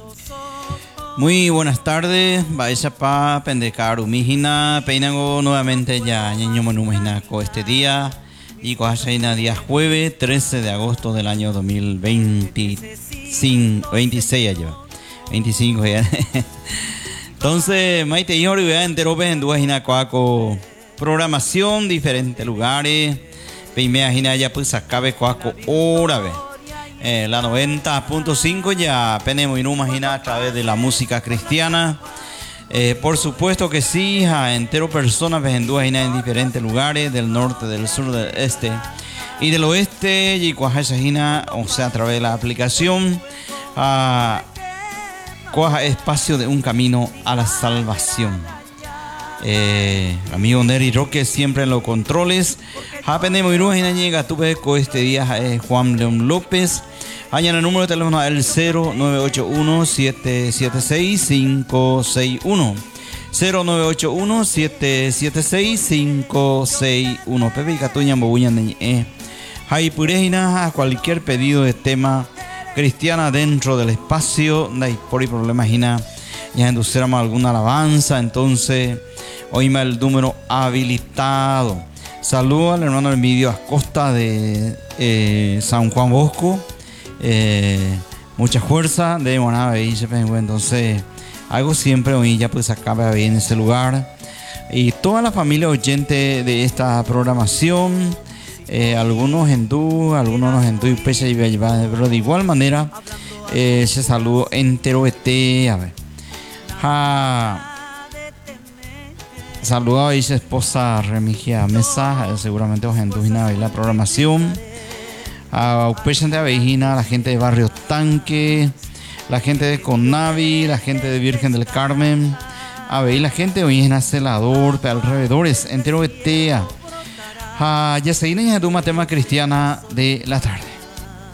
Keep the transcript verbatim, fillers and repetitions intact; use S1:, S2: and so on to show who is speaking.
S1: Muy buenas tardes, Baishapa, Pendecaru, Mijina, Peinago nuevamente ya, Ñeño Monumajinaco, este día, y Coachaina, día jueves trece de agosto del año dos mil veinticinco, veintiséis ya, veinticinco ya. Entonces, Maite y Ori, vean, entero, ven, duajina, coaco, programación, diferentes lugares, Peimea, Jina, ya pues acabe, coaco, hora, ve. Eh, la noventa punto cinco ya tenemos y no imagina a través de la música cristiana. Eh, por supuesto que sí, a entero personas vendúas en diferentes lugares del norte, del sur, del este y del oeste. Y cuajajina, o sea, a través de la aplicación, a cuaja espacio de un camino a la salvación. Eh, amigo Neri Roque siempre en los controles. Japenemo Iruja llega tuve con este día eh, Juan León López. Allá en el número de teléfono el cero nueve ocho uno siete siete seis cinco seis uno cero nueve ocho uno siete siete seis cinco seis uno. Pepe y Catuña Mobuña eh. Hay purejina a cualquier pedido de tema cristiana dentro del espacio. No hay por ahí problema imagina ya induciéramos alguna alabanza, entonces oíme el número habilitado. Saludo al hermano Emilio Acosta de eh, San Juan Bosco. Eh, mucha fuerza de Monada, entonces algo siempre hoy ya pues acaba bien en ese lugar. Y toda la familia oyente de esta programación, eh, algunos hindú, algunos no hindú, pero de igual manera, eh, ese saludo entero este, a ver. Ja, saludo a su esposa Remigia Mesa, seguramente os endujina la programación. A de Avejina, la gente de Barrio Tanque, la gente de Conavi, la gente de Virgen del Carmen, a ver, la gente de Ovejina Celador, alrededores, entero de Tea. Ya se viene a tu tema cristiana de la tarde.